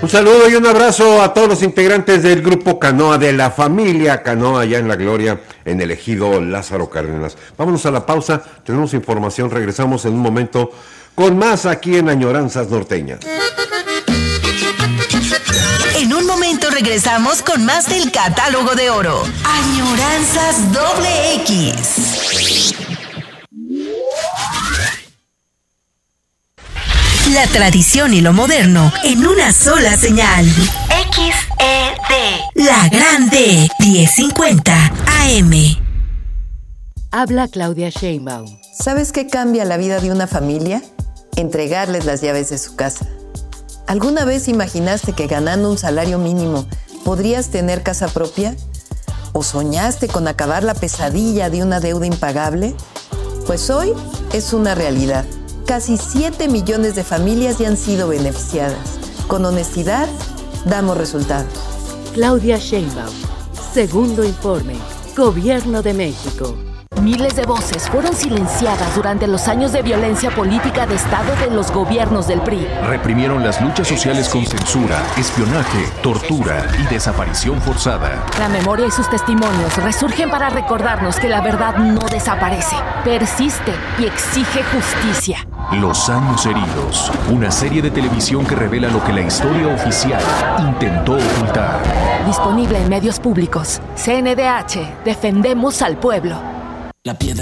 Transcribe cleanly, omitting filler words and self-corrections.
Un saludo y un abrazo a todos los integrantes del grupo Canoa, de la familia Canoa, allá en La Gloria, en el ejido Lázaro Cárdenas. Vámonos a la pausa, tenemos información, regresamos en un momento con más aquí en Añoranzas Norteñas. En un momento regresamos con más del Catálogo de Oro. Añoranzas XX. La tradición y lo moderno en una sola señal. XED. La Grande, 1050 AM. Habla Claudia Sheinbaum. ¿Sabes qué cambia la vida de una familia? Entregarles las llaves de su casa. ¿Alguna vez imaginaste que ganando un salario mínimo podrías tener casa propia? ¿O soñaste con acabar la pesadilla de una deuda impagable? Pues hoy es una realidad. Casi 7 millones de familias ya han sido beneficiadas. Con honestidad, damos resultados. Claudia Sheinbaum. Segundo informe. Gobierno de México. Miles de voces fueron silenciadas durante los años de violencia política de Estado de los gobiernos del PRI. Reprimieron las luchas sociales con censura, espionaje, tortura y desaparición forzada. La memoria y sus testimonios resurgen para recordarnos que la verdad no desaparece, persiste y exige justicia. Los años heridos, una serie de televisión que revela lo que la historia oficial intentó ocultar. Disponible en medios públicos. CNDH, defendemos al pueblo. La piedra